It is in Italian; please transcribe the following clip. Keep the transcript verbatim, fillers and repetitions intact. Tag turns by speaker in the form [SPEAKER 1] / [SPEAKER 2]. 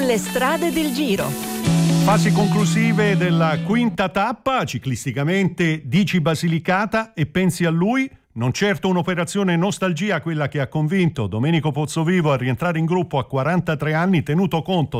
[SPEAKER 1] Le strade del Giro.
[SPEAKER 2] Fasi conclusive della quinta tappa, ciclisticamente dici Basilicata e pensi a lui. Non certo un'operazione nostalgia quella che ha convinto Domenico Pozzovivo a rientrare in gruppo a quarantatré anni, tenuto conto